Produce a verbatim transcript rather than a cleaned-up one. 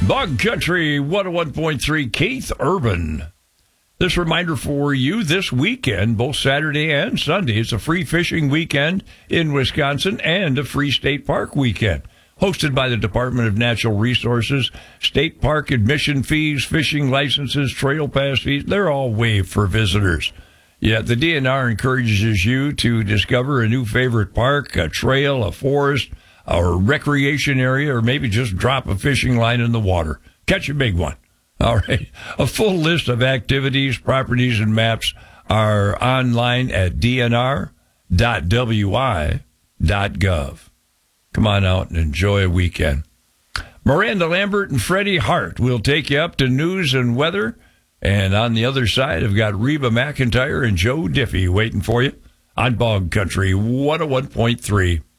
Bog Country one oh one point three, Keith Urban. This reminder for you this weekend, both Saturday and Sunday, it's a free fishing weekend in Wisconsin and a free state park weekend. Hosted by the Department of Natural Resources, state park admission fees, fishing licenses, trail pass fees, they're all waived for visitors. Yet the D N R encourages you to discover a new favorite park, a trail, a forest, or recreation area, or maybe just drop a fishing line in the water. Catch a big one. All right. A full list of activities, properties, and maps are online at d n r dot w i dot gov. Come on out and enjoy a weekend. Miranda Lambert and Freddie Hart will take you up to news and weather. And on the other side, I've got Reba McIntyre and Joe Diffie waiting for you on Bog Country one oh one point three.